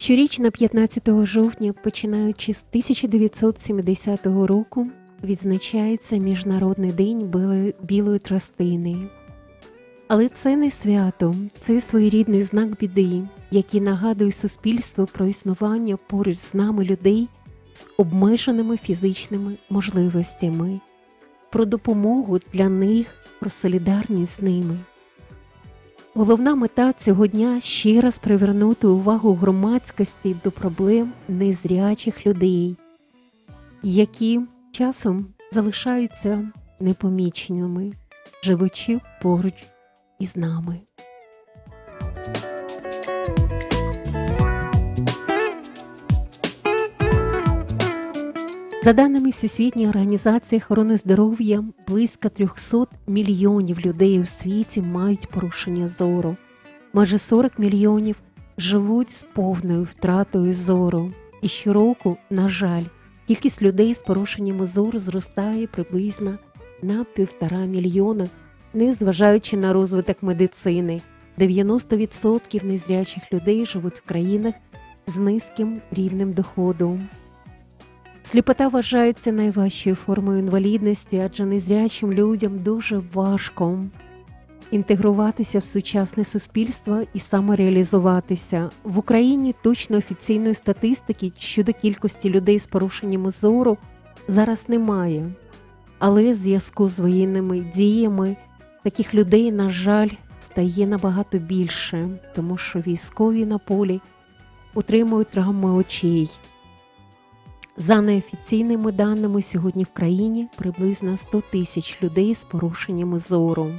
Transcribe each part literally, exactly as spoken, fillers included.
Щорічно п'ятнадцятого жовтня, починаючи з тисяча дев'ятсот сімдесятого року, відзначається Міжнародний день білої, білої тростини. Але це не свято, це своєрідний знак біди, який нагадує суспільству про існування поруч з нами людей з обмеженими фізичними можливостями, про допомогу для них, про солідарність з ними. Головна мета цього дня – ще раз привернути увагу громадськості до проблем незрячих людей, які часом залишаються непоміченими, живучи поруч із нами. За даними Всесвітньої організації охорони здоров'я, близько триста мільйонів людей у світі мають порушення зору. Майже сорок мільйонів живуть з повною втратою зору. І щороку, на жаль, кількість людей з порушеннями зору зростає приблизно на півтора мільйона, незважаючи на розвиток медицини. дев'яносто відсотків незрячих людей живуть в країнах з низьким рівнем доходу. Сліпота вважається найважчою формою інвалідності, адже незрячим людям дуже важко інтегруватися в сучасне суспільство і самореалізуватися. В Україні точно офіційної статистики щодо кількості людей з порушеннями зору зараз немає. Але в зв'язку з воєнними діями таких людей, на жаль, стає набагато більше, тому що військові на полі отримують травми очей. За неофіційними даними, сьогодні в країні приблизно сто тисяч людей з порушеннями зору.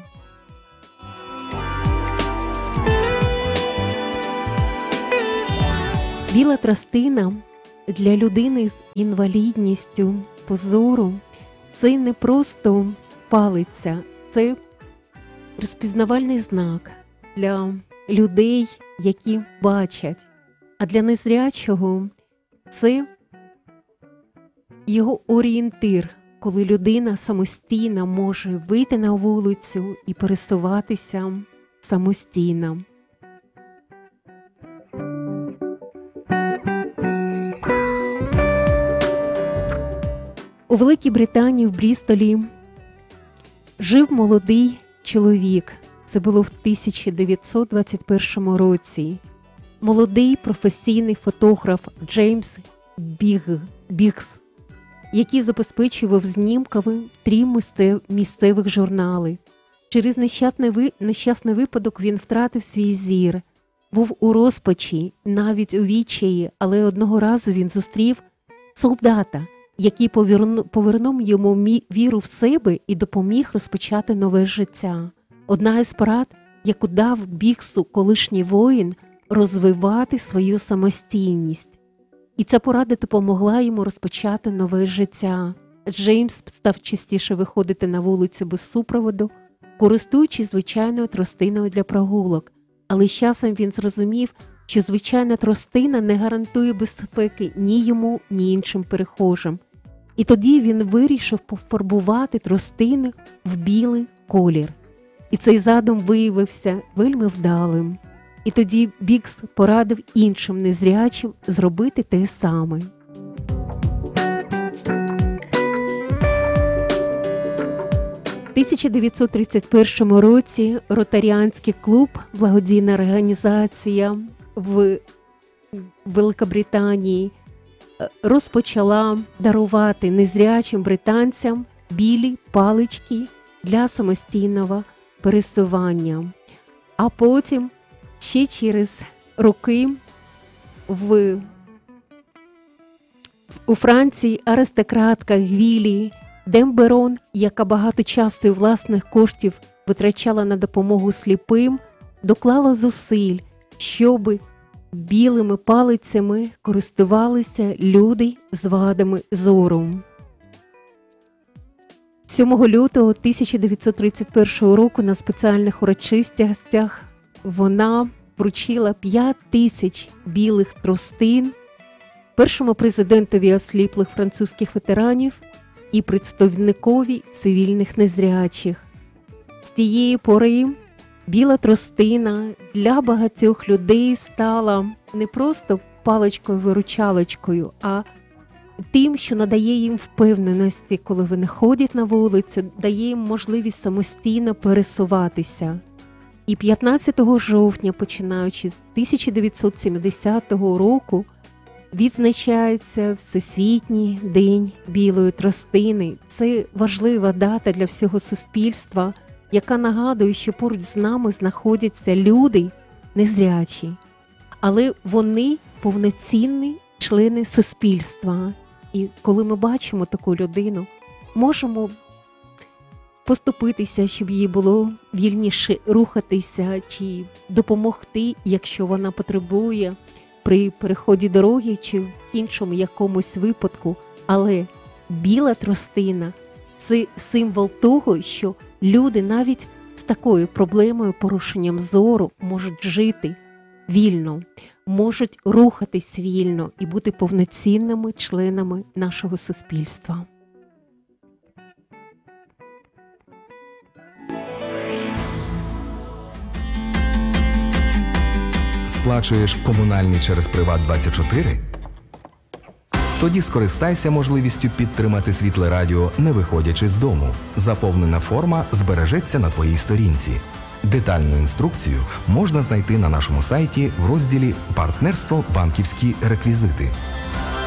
Біла тростина для людини з інвалідністю по зору – це не просто палиця, це розпізнавальний знак для людей, які бачать, а для незрячого – це його орієнтир, коли людина самостійно може вийти на вулицю і пересуватися самостійно. У Великій Британії, в Брістолі, жив молодий чоловік. Це було в тисяча дев'ятсот двадцять першому році. Молодий професійний фотограф Джеймс Біг, Бігс, який забезпечував знімками три місцевих журнали. Через нещасний, нещасний випадок він втратив свій зір. Був у розпачі, навіть у відчаї, але одного разу він зустрів солдата, який повернув, повернув йому віру в себе і допоміг розпочати нове життя. Одна із порад, яку дав Бігсу колишній воїн, розвивати свою самостійність. І ця порада допомогла йому розпочати нове життя. Джеймс став частіше виходити на вулицю без супроводу, користуючись звичайною тростиною для прогулок. Але з часом він зрозумів, що звичайна тростина не гарантує безпеки ні йому, ні іншим перехожим. І тоді він вирішив пофарбувати тростину в білий колір. І цей задум виявився вельми вдалим. І тоді Бігс порадив іншим незрячим зробити те саме. У тисяча дев'ятсот тридцять першому році Ротаріанський клуб, благодійна організація в Великобританії, розпочала дарувати незрячим британцям білі палички для самостійного пересування. А потім ще через роки в, у Франції аристократка Гвілі Демберон, яка багато часу і власних коштів витрачала на допомогу сліпим, доклала зусиль, щоб білими палицями користувалися люди з вадами зору. сьомого лютого тисяча дев'ятсот тридцять першого року на спеціальних урочистостях вона вручила п'ять тисяч білих тростин першому президентові осліплих французьких ветеранів і представникові цивільних незрячих. З тієї пори біла тростина для багатьох людей стала не просто паличкою-виручалочкою, а тим, що надає їм впевненості, коли вони ходять на вулицю, дає їм можливість самостійно пересуватися. І п'ятнадцятого жовтня, починаючи з тисяча дев'ятсот сімдесятого року, відзначається Всесвітній день білої тростини. Це важлива дата для всього суспільства, яка нагадує, що поруч з нами знаходяться люди незрячі, але вони повноцінні члени суспільства. І коли ми бачимо таку людину, можемо поступитися, щоб їй було вільніше рухатися чи допомогти, якщо вона потребує при переході дороги чи в іншому якомусь випадку. Але біла тростина – це символ того, що люди навіть з такою проблемою, порушенням зору, можуть жити вільно, можуть рухатись вільно і бути повноцінними членами нашого суспільства. Сплачуєш комунальні через Приват двадцять чотири? Тоді скористайся можливістю підтримати Світле Радіо, не виходячи з дому. Заповнена форма збережеться на твоїй сторінці. Детальну інструкцію можна знайти на нашому сайті в розділі «Партнерство. Банківські реквізити».